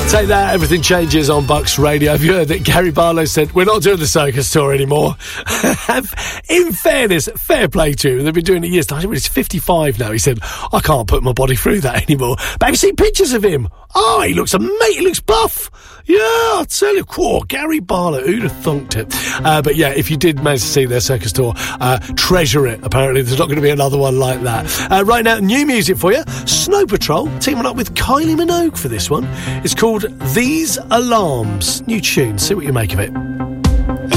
Take that, everything changes on Bucks Radio. Have you heard that Gary Barlow said, we're not doing the circus tour anymore? In fairness, fair play to him. They've been doing it years. I think he's 55 now. He said, I can't put my body through that anymore. But have you seen pictures of him? Oh, he looks amazing. He looks buff. Yeah, I'll tell you. Cool, Gary Barlow. Who'd have thunked it? But yeah, if you did manage to see their circus tour, treasure it. Apparently, there's not going to be another one like that. Right now, new music for you. Snow Patrol teaming up with Kylie Minogue for this one. It's called These Alarms. New tune. See what you make of it.